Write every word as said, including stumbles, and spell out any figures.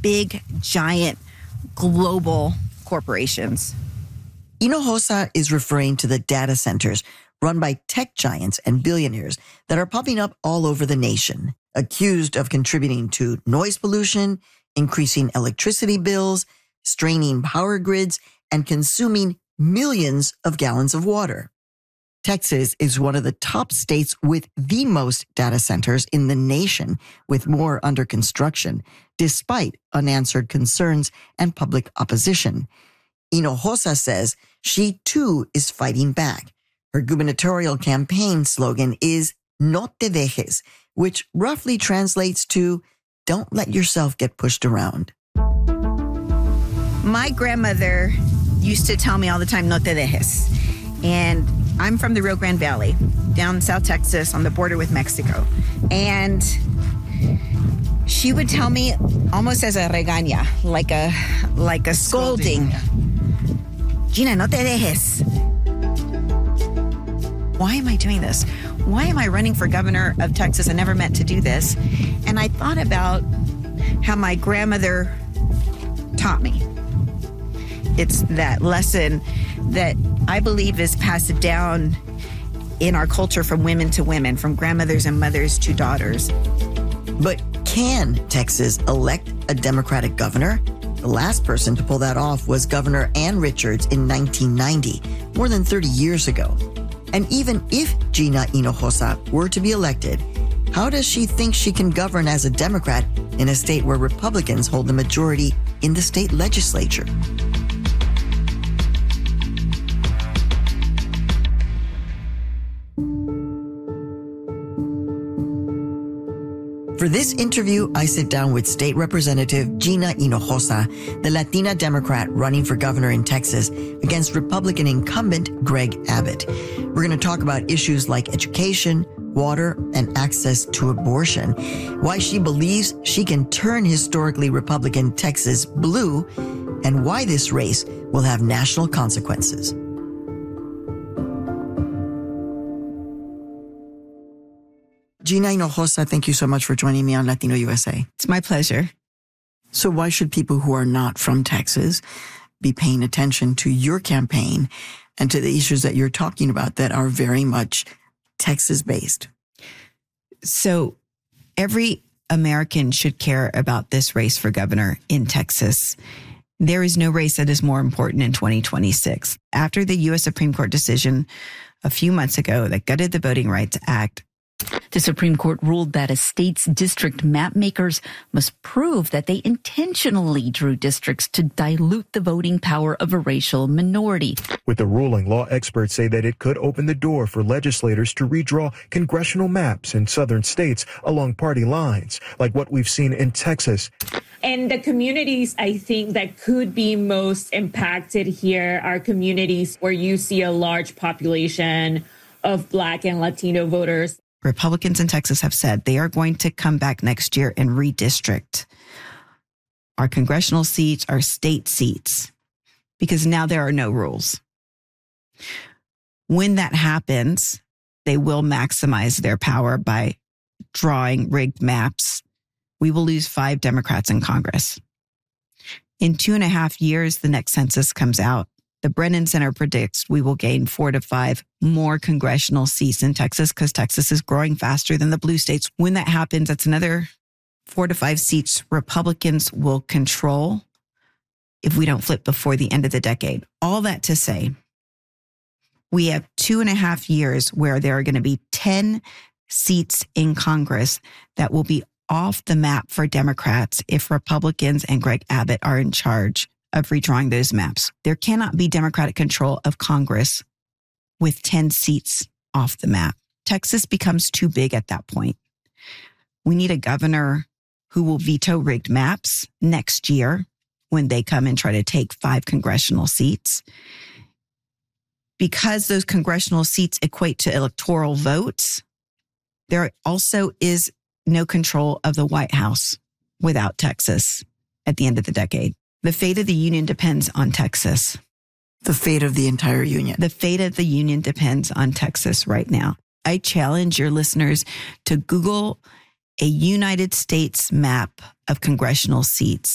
big, giant, global corporations. Hinojosa is referring to the data centers run by tech giants and billionaires that are popping up all over the nation, accused of contributing to noise pollution, increasing electricity bills, straining power grids, and consuming millions of gallons of water. Texas is one of the top states with the most data centers in the nation, with more under construction, despite unanswered concerns and public opposition. Hinojosa says she too is fighting back. Her gubernatorial campaign slogan is "No te dejes," which roughly translates to "Don't let yourself get pushed around." My grandmother used to tell me all the time, "No te dejes." And I'm from the Rio Grande Valley, down in South Texas on the border with Mexico. And she would tell me almost as a regaña, like a like a scolding. scolding. Gina, no te dejes. Why am I doing this? Why am I running for governor of Texas? I never meant to do this. And I thought about how my grandmother taught me. It's that lesson that I believe is passed down in our culture from women to women, from grandmothers and mothers to daughters. But can Texas elect a Democratic governor? The last person to pull that off was Governor Ann Richards in nineteen ninety, more than thirty years ago. And even if Gina Hinojosa were to be elected, how does she think she can govern as a Democrat in a state where Republicans hold the majority in the state legislature? For this interview, I sit down with State Representative Gina Hinojosa, the Latina Democrat running for governor in Texas against Republican incumbent Greg Abbott. We're going to talk about issues like education, water, and access to abortion, why she believes she can turn historically Republican Texas blue, and why this race will have national consequences. Gina Hinojosa, thank you so much for joining me on Latino U S A. It's my pleasure. So why should people who are not from Texas be paying attention to your campaign and to the issues that you're talking about that are very much Texas-based? So every American should care about this race for governor in Texas. There is no race that is more important in twenty twenty-six. After the U S Supreme Court decision a few months ago that gutted the Voting Rights Act, the Supreme Court ruled that a state's district map makers must prove that they intentionally drew districts to dilute the voting power of a racial minority. With the ruling, law experts say that it could open the door for legislators to redraw congressional maps in southern states along party lines, like what we've seen in Texas. And the communities, I think, that could be most impacted here are communities where you see a large population of Black and Latino voters. Republicans in Texas have said they are going to come back next year and redistrict our congressional seats, our state seats, because now there are no rules. When that happens, they will maximize their power by drawing rigged maps. We will lose five Democrats in Congress. In two and a half years, the next census comes out. The Brennan Center predicts we will gain four to five more congressional seats in Texas because Texas is growing faster than the blue states. When that happens, that's another four to five seats Republicans will control if we don't flip before the end of the decade. All that to say, we have two and a half years where there are going to be ten seats in Congress that will be off the map for Democrats if Republicans and Greg Abbott are in charge of redrawing those maps. There cannot be Democratic control of Congress with ten seats off the map. Texas becomes too big at that point. We need a governor who will veto rigged maps next year when they come and try to take five congressional seats. Because those congressional seats equate to electoral votes, there also is no control of the White House without Texas at the end of the decade. The fate of the union depends on Texas. The fate of the entire union. The fate of the union depends on Texas right now. I challenge your listeners to Google a United States map of congressional seats